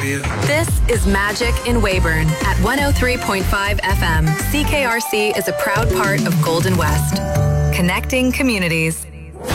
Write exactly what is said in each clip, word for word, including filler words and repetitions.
media. This is Magic in Weyburn at one oh three point five F M. C K R C is a proud part of Golden West. Connecting communities.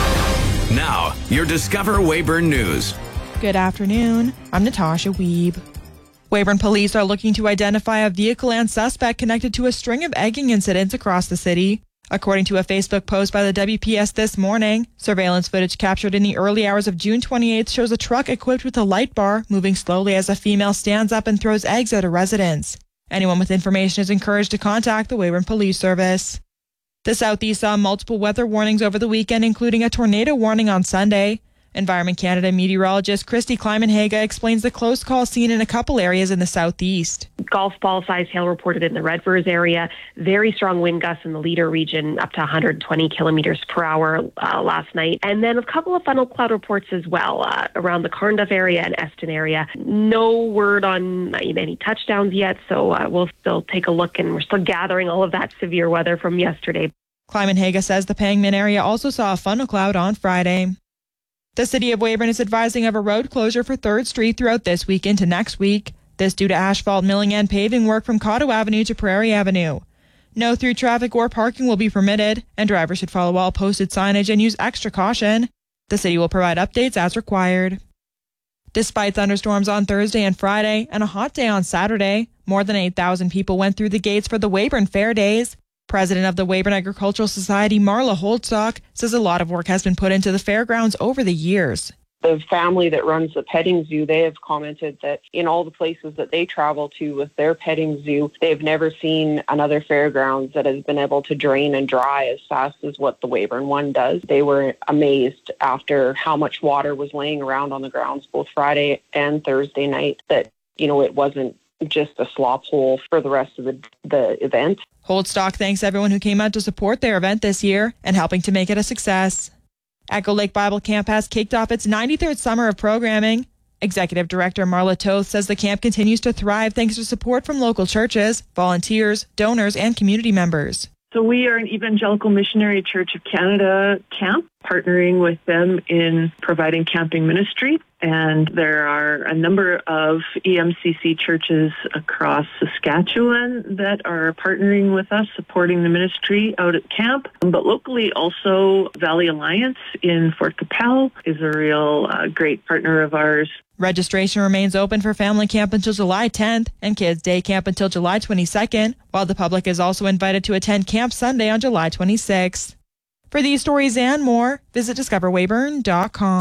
Now, your Discover Weyburn News. Good afternoon. I'm Natasha Weeb. Weyburn police are looking to identify a vehicle and suspect connected to a string of egging incidents across the city. According to a Facebook post by the W P S this morning, surveillance footage captured in the early hours of June twenty-eighth shows a truck equipped with a light bar moving slowly as a female stands up and throws eggs at a residence. Anyone with information is encouraged to contact the Weyburn Police Service. The Southeast saw multiple weather warnings over the weekend, including a tornado warning on Sunday. Environment Canada meteorologist Christy Kleiman-Haga explains the close call seen in a couple areas in the Southeast. Golf ball size hail reported in the Redvers area. Very strong wind gusts in the Leader region, up to one hundred twenty kilometers per hour uh, last night. And then a couple of funnel cloud reports as well uh, around the Carnduff area and Eston area. No word on any touchdowns yet, so uh, we'll still take a look, and we're still gathering all of that severe weather from yesterday. Kleiman-Haga says the Pangman area also saw a funnel cloud on Friday. The city of Weyburn is advising of a road closure for third Street throughout this week into next week. This due to asphalt milling and paving work from Cotto Avenue to Prairie Avenue. No through traffic or parking will be permitted, and drivers should follow all posted signage and use extra caution. The city will provide updates as required. Despite thunderstorms on Thursday and Friday and a hot day on Saturday, more than eight thousand people went through the gates for the Weyburn Fair Days. President of the Weyburn Agricultural Society, Marla Holdstock, says a lot of work has been put into the fairgrounds over the years. The family that runs the petting zoo, they have commented that in all the places that they travel to with their petting zoo, they've never seen another fairgrounds that has been able to drain and dry as fast as what the Weyburn one does. They were amazed after how much water was laying around on the grounds both Friday and Thursday night that, you know, it wasn't just a slop hole for the rest of the, the event. Holdstock thanks everyone who came out to support their event this year and helping to make it a success. Echo Lake Bible Camp has kicked off its ninety-third summer of programming. Executive Director Marla Toth says the camp continues to thrive thanks to support from local churches, volunteers, donors, and community members. So we are an Evangelical Missionary Church of Canada camp, partnering with them in providing camping ministry. And there are a number of E M C C churches across Saskatchewan that are partnering with us, supporting the ministry out at camp. But locally also, Valley Alliance in Fort Capel is a real uh, great partner of ours. Registration remains open for family camp until July tenth and Kids Day Camp until July twenty-second, while the public is also invited to attend Camp Sunday on July twenty-sixth. For these stories and more, visit discover weyburn dot com.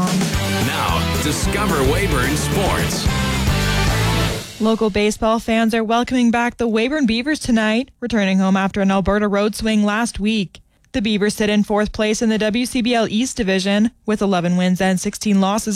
Now, Discover Weyburn Sports. Local baseball fans are welcoming back the Weyburn Beavers tonight, returning home after an Alberta road swing last week. The Beavers sit in fourth place in the W C B L East Division with eleven wins and sixteen losses